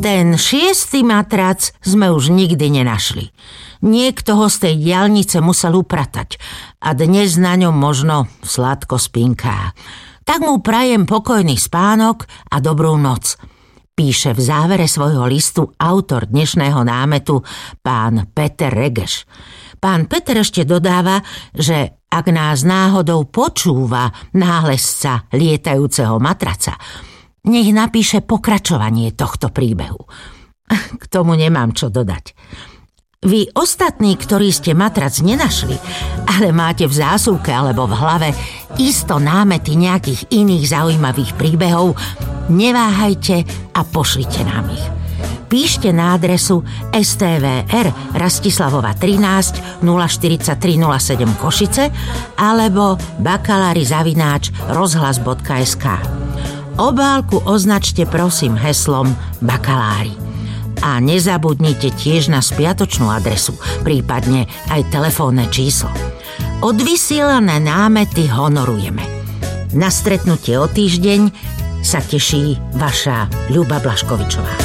Ten 6. matrac sme už nikdy nenašli. Niekto ho z tej diaľnice musel upratať a dnes na ňom možno sladko spinká. Tak mu prajem pokojný spánok a dobrú noc. Píše v závere svojho listu autor dnešného námetu, pán Peter Regeš. Pán Peter ešte dodáva, že ak nás náhodou počúva nálezca lietajúceho matraca, nech napíše pokračovanie tohto príbehu. K tomu nemám čo dodať. Vy ostatní, ktorí ste matrac nenašli, ale máte v zásuvke alebo v hlave isto námety nejakých iných zaujímavých príbehov, neváhajte a pošlite nám ich. Píšte na adresu STVR Rastislavova 13 043 07 Košice alebo bakalári@rozhlas.sk. Obálku označte prosím heslom Bakalári. A nezabudnite tiež na spiatočnú adresu, prípadne aj telefónne číslo. Odvysielané námety honorujeme. Na stretnutie o týždeň sa teší vaša Ľuba Blaškovičová.